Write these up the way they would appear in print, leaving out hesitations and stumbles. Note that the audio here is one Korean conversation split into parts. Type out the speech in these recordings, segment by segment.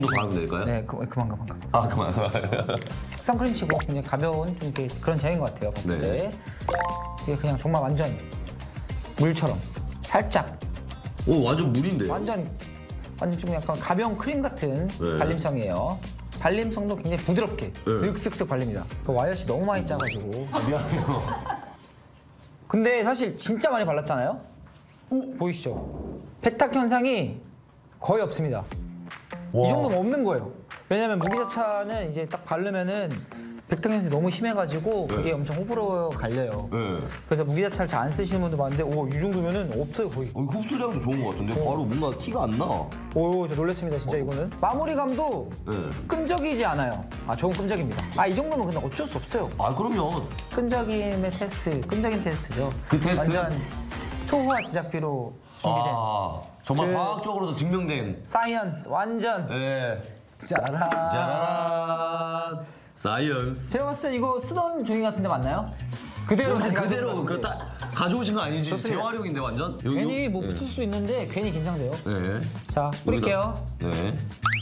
바르면 될까요? 네, 그만. 아, 그만. 선크림치고 그냥 가벼운 좀 이렇게 그런 제형인 것 같아요. 봤을 네. 때 이게 그냥 정말 완전 물처럼 살짝 오, 완전 물인데요? 완전 좀 약간 가벼운 크림 같은 네. 발림성이에요. 발림성도 굉장히 부드럽게 슥슥슥 발립니다. 그 와이어시 너무 많이 짜가지고. 미안해요. 근데 사실 진짜 많이 발랐잖아요. 보이시죠? 백탁 현상이 거의 없습니다. 이 정도면 없는 거예요. 왜냐면 무기자차는 이제 딱 바르면은 백탁 현상이 너무 심해가지고 그게 엄청 호불호 갈려요. 네. 그래서 무기자차를 잘 안 쓰시는 분도 많은데 이 정도면은 없어요 거의. 흡수량도 좋은 것 같은데 바로 뭔가 티가 안 나. 저 놀랐습니다 진짜 이거는. 마무리감도 네. 끈적이지 않아요. 조금 끈적입니다. 이 정도면 근데 어쩔 수 없어요. 아, 그럼요. 끈적임의 테스트, 끈적임 테스트죠. 그 테스트? 완전 초호화 제작비로 준비된 정말 과학적으로도 증명된. 사이언스 완전 네. 짜라란. 짜라란. 사이언스. 제가 봤을 때 이거 쓰던 종이 같은데 맞나요? 그대로 그대로 딱 가져오신 거 아니지? 좋습니다. 재활용인데 완전? 괜히 뭐 붙을 수도 있는데 괜히 긴장돼요. 네. 자 뿌릴게요. 네.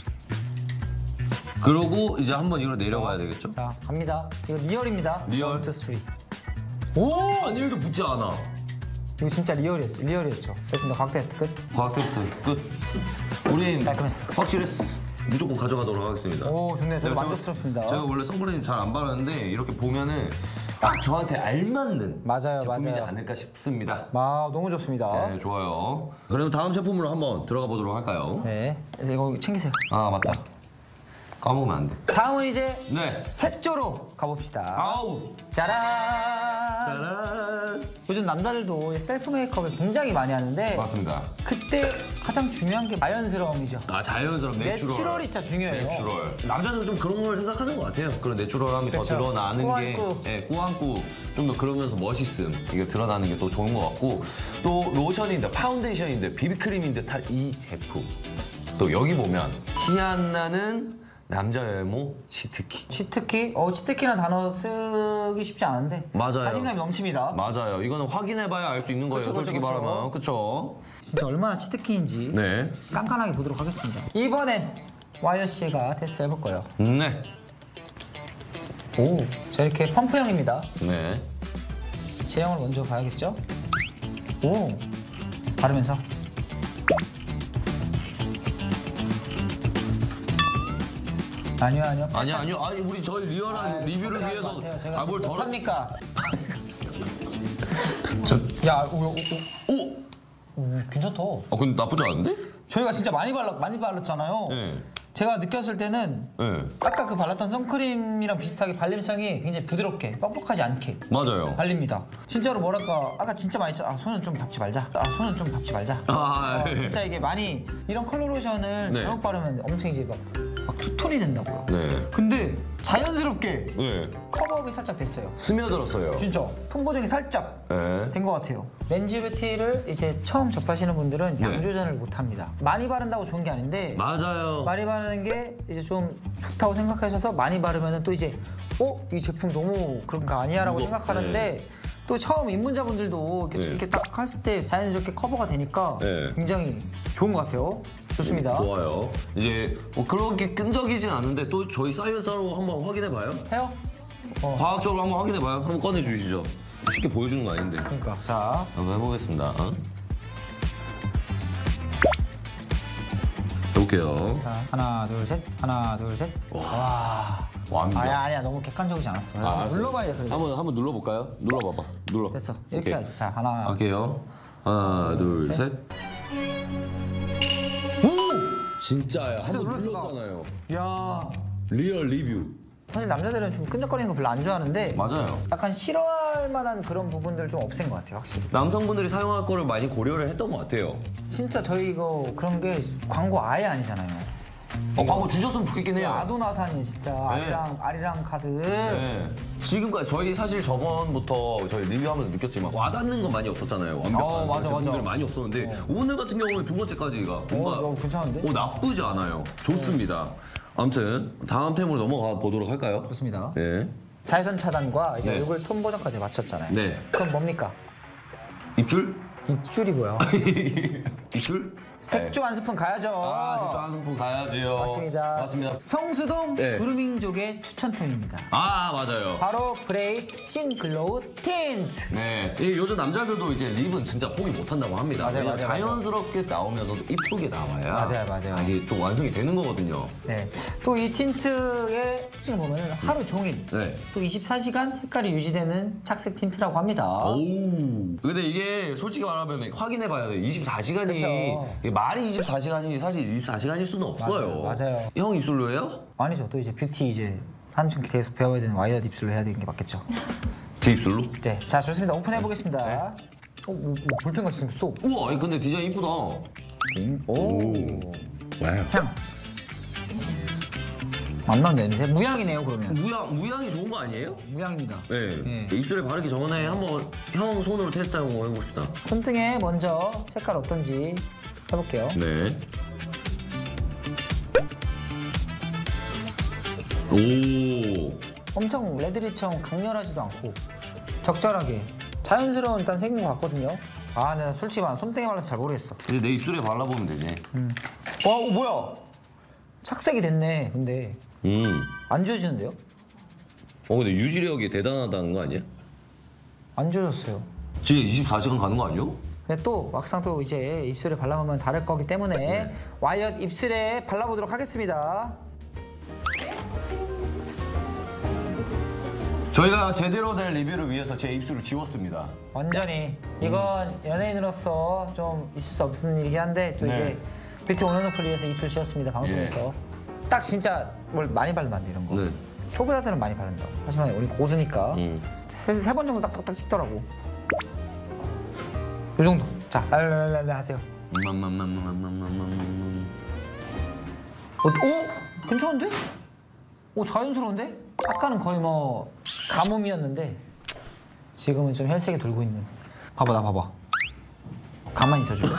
그러고 이제 한번 이거 내려가야 되겠죠? 자 갑니다. 이거 리얼입니다. 리얼. 1, 2, 3. 오! 한 일도 붙지 않아. 이거 진짜 리얼이었죠. 됐습니다. 과학 테스트 끝. 과학 테스트 끝. 우린 깔끔했어. 확실했어. 무조건 가져가도록 하겠습니다. 오 좋네요. 저도 제가- 만족스럽습니다. 제가 원래 선크림 잘 안 바르는데 이렇게 보면은 딱 저한테 알맞는 맞아요, 제품이지 맞아요. 않을까 싶습니다. 너무 좋습니다. 네, 좋아요. 그럼 다음 제품으로 한번 들어가 보도록 할까요? 네. 그래서 이거 챙기세요. 아, 맞다. 까먹으면 안 돼. 다음은 이제 네. 색조로 가봅시다. 아우! 짜란! 짜란! 요즘 남자들도 셀프 메이크업을 굉장히 많이 하는데 맞습니다. 그때 가장 중요한 게 자연스러움이죠. 자연스러운 내추럴이 진짜 중요해요. 내추럴. 남자들은 좀 그런 걸 생각하는 것 같아요. 그런 내추럴함이 그렇죠. 더 드러나는 꾸안꾸. 게 꾸안꾸 좀 더 그러면서 멋있음 이게 드러나는 게 또 좋은 것 같고 또 로션인데 파운데이션인데 비비크림인데 다 이 제품 또 여기 보면 티 안 나는 남자 외모 치트키. 치트키라는 단어 쓰기 쉽지 않은데 맞아요. 자신감이 넘칩니다. 맞아요. 이거는 확인해봐야 알 수 있는 거예요. 그쵸, 솔직히 그쵸. 말하면. 그쵸? 진짜 얼마나 치트키인지 네. 깐깐하게 보도록 하겠습니다. 이번엔 와이어 씨가 테스트 해볼 거예요. 네. 자 이렇게 펌프형입니다. 네. 제형을 먼저 봐야겠죠? 바르면서 아니요. 아니 우리 저희 리얼한 리뷰를 위해서 제가 뭘 덜어? 못합니까? 저- 오, 괜찮다. 근데 나쁘지 않은데? 저희가 진짜 많이 발랐잖아요. 네. 제가 느꼈을 때는 네. 아까 그 발랐던 선크림이랑 비슷하게 발림성이 굉장히 부드럽게 뻑뻑하지 않게 맞아요. 발립니다. 진짜로 뭐랄까 아까 진짜 많이 손은 좀 밟지 말자. 네. 진짜 이게 많이 이런 컬러 로션을 네. 잘못 바르면 엄청 이제 막 투톤이 된다고요. 네. 근데 자연스럽게 네. 커버업이 살짝 됐어요. 스며들었어요. 진짜 톤 보정이 살짝 네. 된 것 같아요. 렌즈 뷰티를 이제 처음 접하시는 분들은 양 조절을 못 합니다. 많이 바른다고 좋은 게 아닌데 맞아요. 많이 바르는 게 이제 좀 좋다고 생각하셔서 많이 바르면 또 이제 이 제품 너무 그런 거 아니야라고 이거, 생각하는데 또 처음 입문자분들도 이렇게, 네. 이렇게 딱 했을 때 자연스럽게 커버가 되니까 네. 굉장히 좋은 것 같아요. 좋습니다. 좋아요. 이제 그렇게 끈적이진 않은데 또 저희 사이언스로 한번 확인해봐요. 해요? 과학적으로 한번 확인해봐요. 한번 꺼내주시죠. 쉽게 보여주는 거 아닌데. 그러니까 자 한번 해보겠습니다. 해볼게요. 자, 하나 둘 셋. 와. 완벽. 아니야 너무 객관적이지 않았어. 알았어요. 눌러봐야 돼 그래도. 한번 눌러볼까요? 눌러봐봐. 눌러. 됐어. 이렇게 오케이. 해야지. 자 하나. 할게요. 하나, 둘, 셋. 셋. 진짜야. 한번 놀랐어, 나. 눌렀잖아요. 야. 리얼 리뷰. 사실 남자들은 좀 끈적거리는 거 별로 안 좋아하는데 맞아요. 약간 싫어할 만한 그런 부분들을 좀 없앤 것 같아요 확실히. 남성분들이 사용할 거를 많이 고려를 했던 것 같아요. 진짜 저희 이거 그런 게 광고 아예 아니잖아요. 광고 주셨으면 좋겠긴 해요. 아도나산이 진짜 아리랑 카드. 네. 지금까지 저희 사실 저번부터 저희 리뷰하면서 느꼈지만 와닿는 건 많이 없었잖아요. 완벽한 맞아, 제품들 맞아. 많이 없었는데 오늘 같은 경우는 두 번째까지가 뭔가 괜찮은데? 나쁘지 않아요. 좋습니다. 아무튼 다음 템으로 넘어가 보도록 할까요? 좋습니다. 네. 자외선 차단과 이제 네. 얼굴 톤 보정까지 맞췄잖아요. 네. 그럼 뭡니까? 입줄? 입줄이 뭐야? 입줄? 색조 한 스푼 가야죠. 색조 한 스푼 가야지요. 맞습니다. 맞습니다. 성수동 네. 그루밍족의 추천템입니다. 맞아요. 바로 브레이 싱글로우 틴트. 네. 이 요즘 남자들도 이제 립은 진짜 포기 못 한다고 합니다. 맞아요, 왜냐면 맞아요, 자연스럽게 나오면서도 이쁘게 나와야 맞아요. 이게 또 완성이 되는 거거든요. 네. 또 이 틴트의 특징을 보면 하루 종일 네. 또 24시간 색깔이 유지되는 착색 틴트라고 합니다. 오. 근데 이게 솔직히 말하면 확인해 봐야 돼요. 24시간이 그쵸. 말이 24시간이 사실 24시간일 수는 없어요. 맞아요. 형 입술로 해요? 아니죠. 또 이제 뷰티 이제 한층 계속 배워야 되는 와이어드 입술로 해야 되는 게 맞겠죠. 제 입술로? 네. 자, 좋습니다. 오픈해 보겠습니다. 뭐 볼펜같이 생겼어. 우와, 근데 디자인 이쁘다. 오. 와우. 향. 안 나는 냄새? 무향이네요, 그러면. 무향이 좋은 거 아니에요? 무향입니다. 네. 입술에 바르기 전에 한번 형 손으로 테스트 한번 해봅시다. 손등에 먼저 색깔 어떤지 해볼게요. 네. 오. 엄청 레드립처럼 강렬하지도 않고 적절하게 자연스러운 일단 색인 것 같거든요. 내가 솔직히 말하면 손등에 발라서 잘 모르겠어. 이제 내 입술에 발라보면 되지. 와, 뭐야? 착색이 됐네. 근데 안 지워지는데요? 근데 유지력이 대단하다는 거 아니야? 안 지워졌어요. 지금 24시간 가는 거 아니요? 근데 또 막상 또 이제 입술에 발라보면 다를 거기 때문에 와이엇 입술에 발라보도록 하겠습니다. 저희가 제대로 된 리뷰를 위해서 제 입술을 지웠습니다. 완전히 이건 연예인으로서 좀 있을 수 없는 일이긴 한데 또 네. 이제 뷰티 온앤오프를 위해서 입술 지웠습니다, 방송에서. 딱 진짜 뭘 많이 바르면 안 돼, 이런 거. 네. 초보자들은 많이 바른다. 하지만 우리 고수니까 세 번 정도 딱딱딱 찍더라고. 요 정도. 자, 랄랄랄랄 하세요. 오? 괜찮은데? 오, 자연스러운데? 아까는 거의 뭐 가뭄이었는데 지금은 좀 혈색이 돌고 있는. 봐봐, 나 봐봐. 가만히 있어줄래?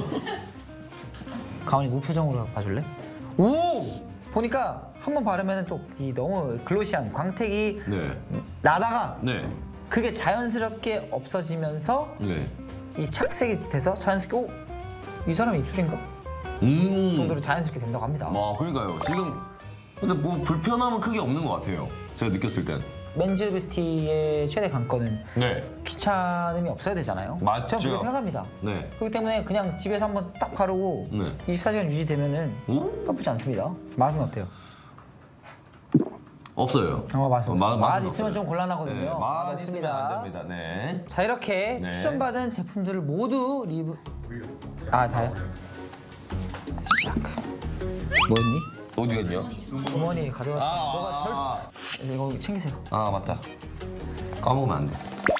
가만히 무표정으로 봐줄래? 오! 보니까 한 번 바르면 또 이 너무 글로시한 광택이 네. 나다가 네. 그게 자연스럽게 없어지면서 네. 이 착색이 돼서 자연스럽게 이 사람 입술인가? 정도로 자연스럽게 된다고 합니다. 그러니까요. 지금 근데 뭐 불편함은 크게 없는 것 같아요. 제가 느꼈을 땐. 맨즈 뷰티의 최대 관건은 네. 귀찮음이 없어야 되잖아요. 맞죠. 저는 그렇게 생각합니다. 네. 그렇기 때문에 그냥 집에서 한번 딱 바르고 네. 24시간 유지되면은 오? 나쁘지 않습니다. 맛은 어때요? 없어요. 맛은 맛은 맛 없어요. 있으면 좀 곤란하거든요. 네. 맛 없습니다. 있으면 안 됩니다. 네. 자, 이렇게 네. 추천받은 제품들을 모두 리뷰. 다요? 시작. 뭐였니? 어디 갔냐? 주머니 가져왔잖아. 너가 이거 챙기세요. 맞다. 까먹으면 안 돼.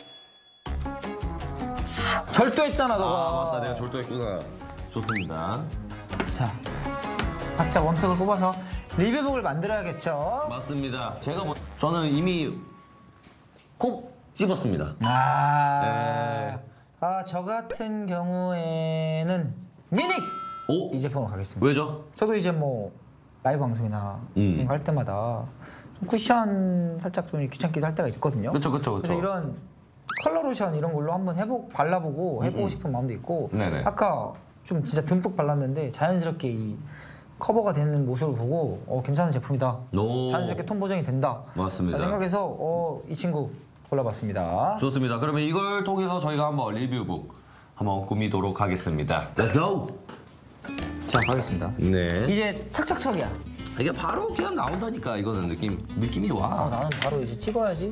절도했잖아, 너가. 맞다. 내가 절도했구나. 좋습니다. 자, 각자 원팩을 뽑아서 리뷰북을 만들어야겠죠. 맞습니다. 제가 저는 이미 콕 집었습니다. 네. 저 같은 경우에는 미닉 오? 이 제품으로 가겠습니다. 왜죠? 저도 이제 뭐 라이브 방송이나 이런 거 할 때마다 좀 쿠션 살짝 좀 귀찮기도 할 때가 있거든요. 그쵸. 그래서 이런 컬러 로션 이런 걸로 한번 발라보고 해보고 싶은 마음도 있고. 네네. 아까 좀 진짜 듬뿍 발랐는데 자연스럽게 이 커버가 되는 모습을 보고 괜찮은 제품이다. 오. 자연스럽게 톤 보정이 된다. 맞습니다. 생각해서 이 친구 골라봤습니다. 좋습니다. 그러면 이걸 통해서 저희가 한번 리뷰북 한번 꾸미도록 하겠습니다. Let's go! 자, 가겠습니다. 네. 이제 착착착이야. 이게 바로 그냥 나온다니까 이거는 느낌이 와. 나는 바로 이제 찍어야지.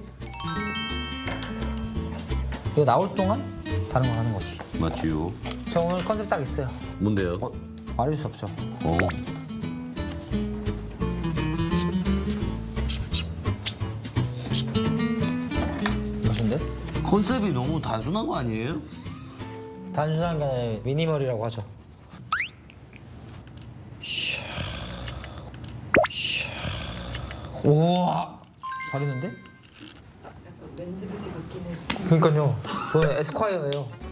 이거 나올 동안 다른 거 하는 거지. 맞지요. 저 오늘 컨셉 딱 있어요. 뭔데요? 말해줄 수 없죠. 멋인데? 컨셉이 너무 단순한 거 아니에요? 단순한 게 아니라 미니멀이라고 하죠. 우와, 잘했는데? 맨즈 뷰티 같긴 해. 그러니까요. 저는 에스콰이어예요.